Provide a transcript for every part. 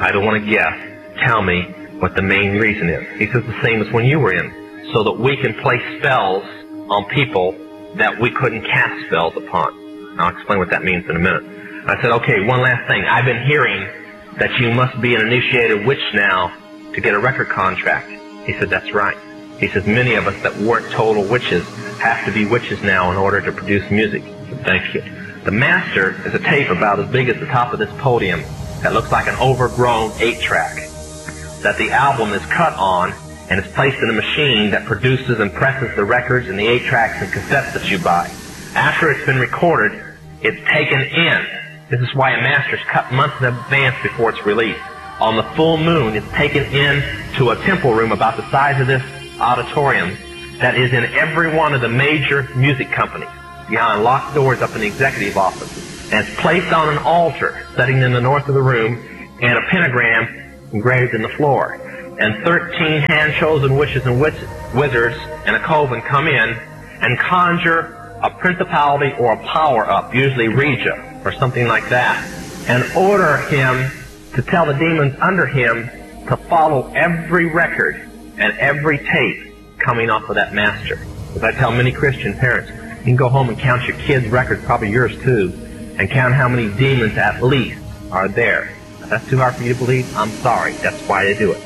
I don't want to guess. Tell me what the main reason is. He says the same as when you were in, so that we can place spells on people that we couldn't cast spells upon. I'll explain what that means in a minute. I said, okay, one last thing. I've been hearing that you must be an initiated witch now to get a record contract. He said, that's right. He says, many of us that weren't total witches have to be witches now in order to produce music. I said, thank you. The master is a tape about as big as the top of this podium that looks like an overgrown 8-track that the album is cut on and is placed in a machine that produces and presses the records and the 8-tracks and cassettes that you buy. After it's been recorded, it's taken in. This is why a master's cut months in advance before it's released. On the full moon, it's taken in to a temple room about the size of this auditorium that is in every one of the major music companies, behind locked doors up in the executive office. And it's placed on an altar sitting in the north of the room and a pentagram engraved in the floor. And 13 hand-chosen witches and wizards and a coven come in and conjure a principality or a power up, usually Regia or something like that, and order him to tell the demons under him to follow every record and every tape coming off of that master. As I tell many Christian parents, you can go home and count your kids' records, probably yours too, and count how many demons at least are there. If that's too hard for you to believe, I'm sorry. That's why they do it.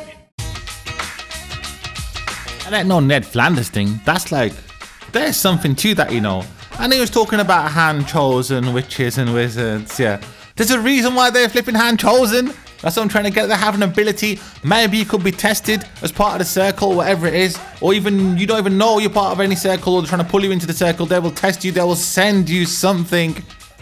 And that no Ned Flanders thing, that's like, there's something to that, you know. And he was talking about hand-chosen witches and wizards, yeah. There's a reason why they're flipping hand-chosen. That's what I'm trying to get. They have an ability. Maybe you could be tested as part of the circle, whatever it is. Or even, you don't even know you're part of any circle, or they're trying to pull you into the circle. They will test you. They will send you something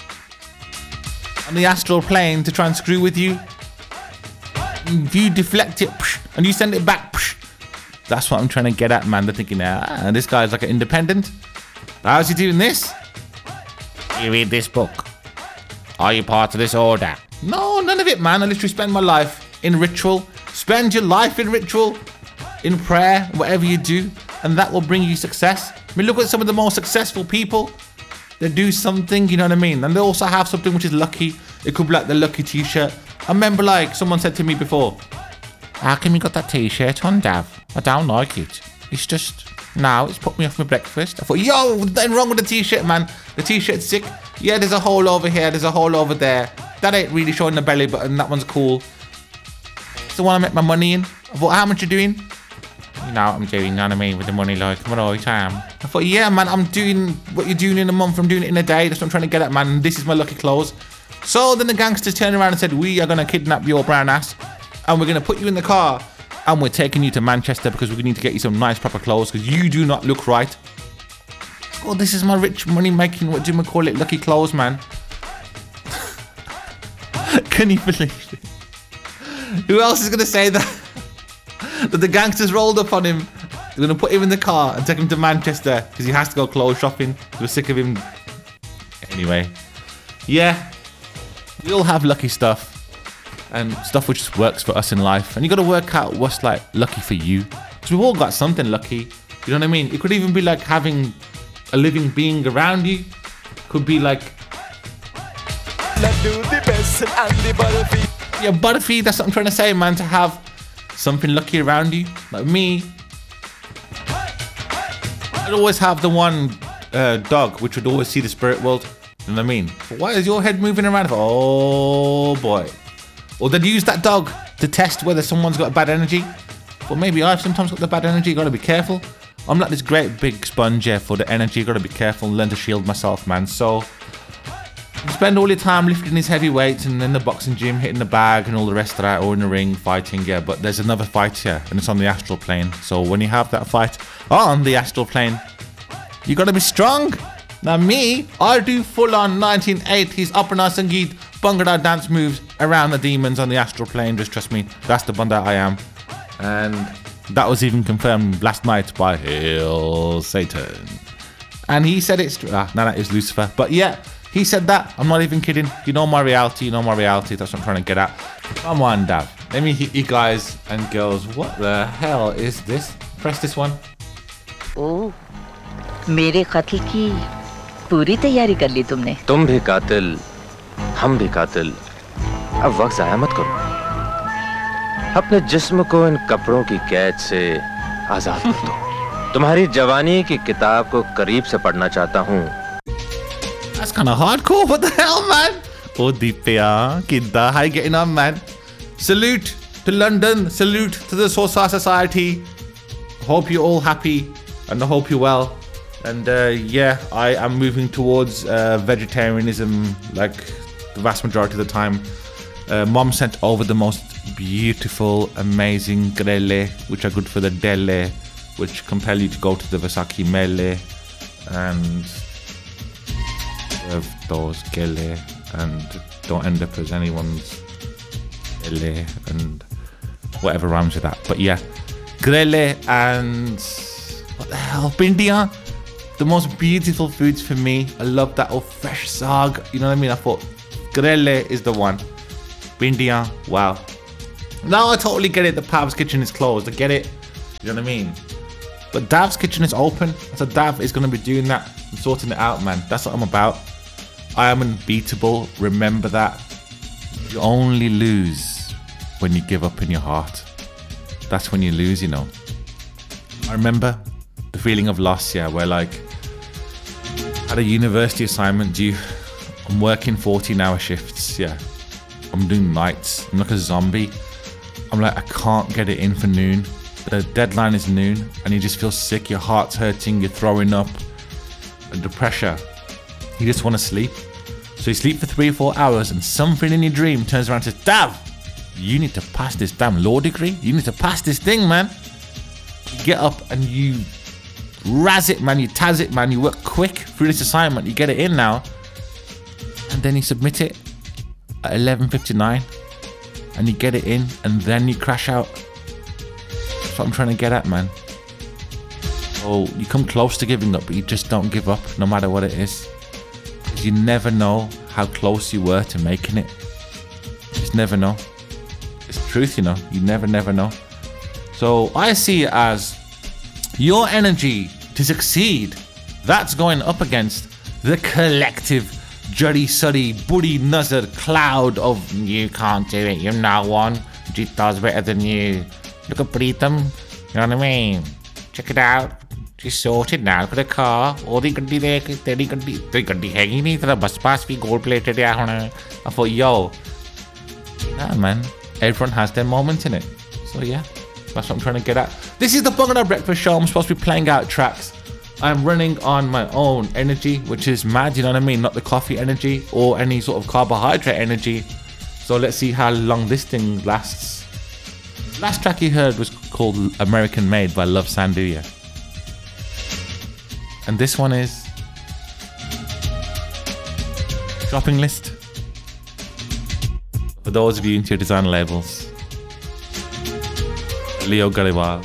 on the astral plane to try and screw with you. If you deflect it, and you send it back, that's what I'm trying to get at, man. They're thinking, this guy's like an independent. How's he doing this? You read this book. Are you part of this order? No, none of it, man. I literally spend my life in ritual. Spend your life in ritual, in prayer, whatever you do, and that will bring you success. I mean, look at some of the most successful people. They do something, you know what I mean? And they also have something which is lucky. It could be like the lucky t-shirt. I remember, like, someone said to me before, how come you got that t-shirt on, Dav? I don't like it. It's just, no, it's put me off my breakfast. I thought, yo, there's nothing wrong with the t-shirt, man. The t-shirt's sick. Yeah, there's a hole over here. There's a hole over there. That ain't really showing the belly button. That one's cool. It's the one I make my money in. I thought, how much you doing? You know what I'm doing, you know what I mean, with the money, like, I'm alright, I am. I thought, yeah, man, I'm doing what you're doing in a month. I'm doing it in a day. That's what I'm trying to get at, man. This is my lucky clothes. So then the gangsters turned around and said, we are going to kidnap your brown ass, and we're going to put you in the car, and we're taking you to Manchester because we need to get you some nice proper clothes because you do not look right. Oh, this is my rich money making, what do you call it, lucky clothes, man. Can you believe it? Who else is going to say that? That the gangsters rolled up on him. They're going to put him in the car and take him to Manchester because he has to go clothes shopping. We're sick of him. Anyway. Yeah. We all have lucky stuff. And stuff which just works for us in life. And you got to work out what's like lucky for you. Because we've all got something lucky. You know what I mean? It could even be like having a living being around you. Could be like... Yeah, Butterfee, that's what I'm trying to say, man. To have something lucky around you. Like me, I'd always have the one dog which would always see the spirit world. You know what I mean? But why is your head moving around? Oh boy. Or they'd use that dog to test whether someone's got a bad energy. But maybe I've sometimes got the bad energy. Got to be careful. I'm like this great big sponge here for the energy. Got to be careful and learn to shield myself, man. So you spend all your time lifting these heavy weights and in the boxing gym, hitting the bag and all the rest of that, or in the ring, fighting, yeah. But there's another fight here, and it's on the astral plane. So when you have that fight on the astral plane, you got to be strong. Now me, I do full-on 1980s Upper Sangeet Bhangra dance moves around the demons on the astral plane. Just trust me, that's the bunda I am. And that was even confirmed last night by Hail Satan. And he said it's... no, that is Lucifer. But yeah, he said that. I'm not even kidding. You know my reality. You know my reality. That's what I'm trying to get at. Come on, Dav. Let me hit you guys and girls. What the hell is this? Press this one. Oh, मेरे कत्ल की पूरी तैयारी कर ली तुमने. तुम भी कातिल, हम भी कातिल. अब वक्त ज़ाया मत करो. अपने जिस्म को इन कपड़ों की कैद से आजाद कर दो। तुम्हारी जवानी की किताब को करीब से पढ़ना चाहता हूँ। That's kind of hardcore. What the hell, man? Oh, Deepya, Kidda, how you getting on, man? Salute to London. Salute to the Sosa Society. Hope you're all happy and I hope you're well. And yeah, I am moving towards vegetarianism like the vast majority of the time. Mom sent over the most beautiful, amazing grelle, which are good for the delle, which compel you to go to the Vasaki Mele and serve those gele and don't end up as anyone's ele and whatever rhymes with that. But yeah, grelle and what the hell, bindia, the most beautiful foods for me. I love that old fresh sag, you know what I mean? I thought grelle is the one. Bindia, wow. Now I totally get it, the Pav's kitchen is closed, I get it, you know what I mean? But Dav's kitchen is open, so Dav is going to be doing that and sorting it out, man. That's what I'm about. I am unbeatable, remember that. You only lose when you give up in your heart. That's when you lose, you know. I remember the feeling of loss, yeah, where like, I had a university assignment due. I'm working 14-hour shifts, yeah. I'm doing nights, I'm like a zombie. I'm like, I can't get it in for noon. The deadline is noon and you just feel sick, your heart's hurting, you're throwing up, and the pressure. You just want to sleep. So you sleep for 3 or 4 hours and something in your dream turns around and says, Dav, you need to pass this damn law degree. You need to pass this thing, man. You get up and you razz it, man. You taz it, man. You work quick through this assignment. You get it in now. And then you submit it at 11:59 and you get it in and then you crash out. That's what I'm trying to get at, man. Oh, you come close to giving up, but you just don't give up no matter what it is. Because you never know how close you were to making it. You just never know. It's the truth, you know. You never know. So I see it as your energy to succeed. That's going up against the collective Juddy Suddy Buddy Nuzzard cloud of you can't do it, you're not one. Jita's better than you. Look at Preetham, you know what I mean? Check it out. She's sorted now. Look at the car. All the ਗੱਡੀ ਦੇ ਤੇਰੀ ਗੱਡੀ ਹੈਗੀ ਨਹੀਂ ਤੇਰਾ ਬਸ ਪਾਸ ਵੀ gold plated ਆ ਹੁਣ. I thought, yo, nah, man, everyone has their moment in it. So yeah, that's what I'm trying to get at. This is the Bungalow Breakfast Show. I'm supposed to be playing out tracks. I'm running on my own energy, which is mad, you know what I mean? Not the coffee energy or any sort of carbohydrate energy. So let's see how long this thing lasts. Last track you heard was called American Made by Love Sanduya. And this one is Shopping List. For those of you into your design labels, Leo Gariwal.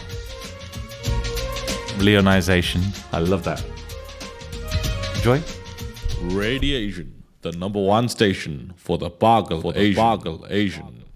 Leonization. I love that. Enjoy. Radiation, the #1 station for the Bargle Asian.